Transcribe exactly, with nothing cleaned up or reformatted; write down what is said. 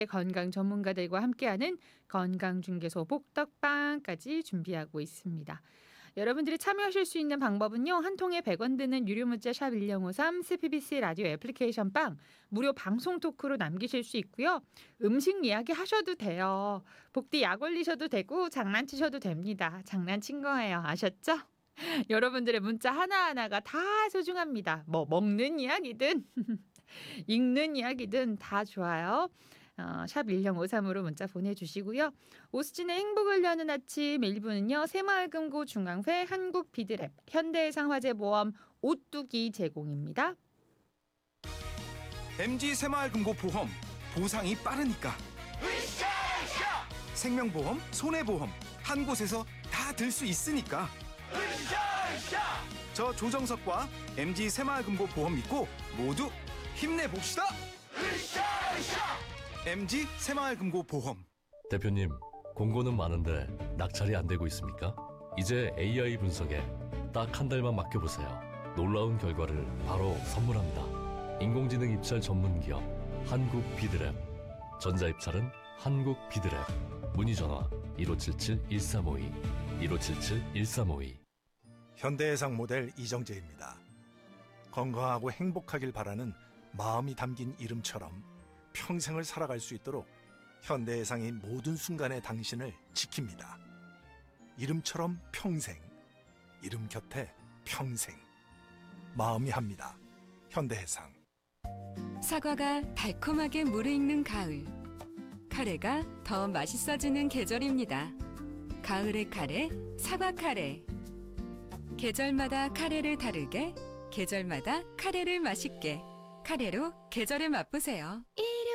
건강 전문가들과 함께하는 건강중개소 복덕방까지 준비하고 있습니다. 여러분들이 참여하실 수 있는 방법은요. 한 통에 백 원 드는 유료 문자 샵 일공오삼 씨피비씨 라디오 애플리케이션 빵 무료 방송 토크로 남기실 수 있고요. 음식 이야기 하셔도 돼요. 복디 약 올리셔도 되고 장난치셔도 됩니다. 장난친 거예요. 아셨죠? 여러분들의 문자 하나하나가 다 소중합니다. 뭐 먹는 이야기든 읽는 이야기든 다 좋아요. 어, 샵 일공오삼으로 문자 보내주시고요. 오수진의 행복을 여는 아침 일 부는요. 새마을금고 중앙회 한국비드랩 현대해상화재보험 오뚜기 제공입니다. 엠지 새마을금고 보험 보상이 빠르니까 생명보험, 손해보험 한 곳에서 다 들 수 있으니까 저 조정석과 엠지 새마을금고 보험 믿고 모두 힘내봅시다. 엠지 새마을금고 보험. 대표님, 공고는 많은데 낙찰이 안 되고 있습니까? 이제 에이아이 분석에 딱 한 달만 맡겨보세요. 놀라운 결과를 바로 선물합니다. 인공지능 입찰 전문기업 한국비드랩. 전자입찰은 한국비드랩. 문의전화 일오칠칠 일삼오이 일오칠칠 일삼오이. 현대해상 모델 이정재입니다. 건강하고 행복하길 바라는 마음이 담긴 이름처럼 평생을 살아갈 수 있도록 현대해상의 모든 순간에 당신을 지킵니다. 이름처럼 평생, 이름 곁에 평생. 마음이 합니다. 현대해상. 사과가 달콤하게 무르익는 가을. 카레가 더 맛있어지는 계절입니다. 가을의 카레, 사과 카레. 계절마다 카레를 다르게, 계절마다 카레를 맛있게. 카레로 계절을 맛보세요.